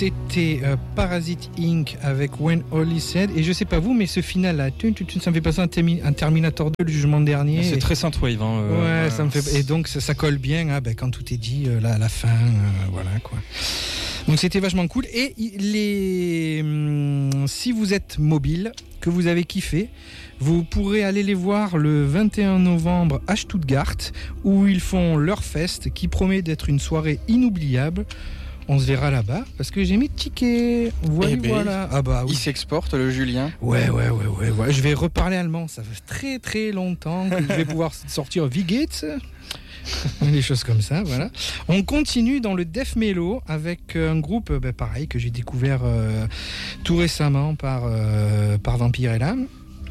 C'était Parasite Inc. avec When All Is Said. Et je sais pas vous, mais ce final là, ça me fait passer un Terminator 2, le jugement dernier. C'est très synthwave. Ouais, ça me fait. Et donc ça colle bien quand tout est dit, à la fin, voilà quoi. Donc c'était vachement cool. Et si vous êtes mobile, que vous avez kiffé, vous pourrez aller les voir le 21 novembre à Stuttgart, où ils font leur fest, qui promet d'être une soirée inoubliable. On se verra là-bas, parce que j'ai mis de tickets. Voilà. Ah bah oui. Il s'exporte, le Julien. Ouais. Je vais reparler allemand. Ça fait très très longtemps que je vais pouvoir sortir Wie geht's ? Des choses comme ça, voilà. On continue dans le death mellow avec un groupe pareil que j'ai découvert tout récemment par Vampire et l'âme.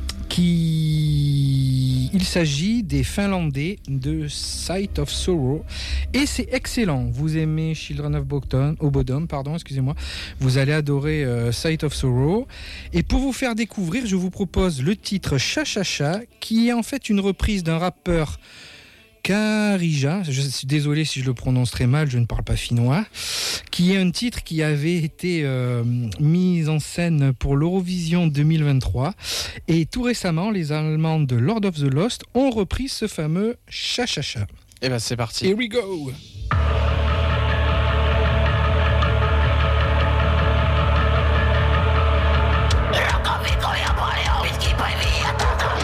Il s'agit des Finlandais de Sight of Sorrow et c'est excellent. Vous aimez Children of Bodom, excusez-moi. Vous allez adorer Sight of Sorrow. Et pour vous faire découvrir, je vous propose le titre Cha Cha Cha, qui est en fait une reprise d'un rappeur Karija, je suis désolé si je le prononce très mal, je ne parle pas finnois, qui est un titre qui avait été mis en scène pour l'Eurovision 2023. Et tout récemment, les Allemands de Lord of the Lost ont repris ce fameux Cha Cha Cha. Et ben c'est parti. Here we go.